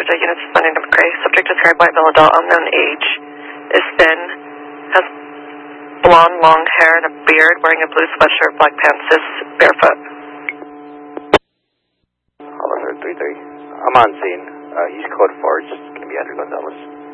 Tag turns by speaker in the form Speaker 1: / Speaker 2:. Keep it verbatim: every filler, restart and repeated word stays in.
Speaker 1: Georgia, units responding to McRae. Subject described by male adult, unknown age, is thin, has blonde long hair and a beard, wearing a blue sweatshirt, black pants, is barefoot.
Speaker 2: Officer three three. I'm on scene. Uh, East Code four, it's going to be Andrew Gonzalez.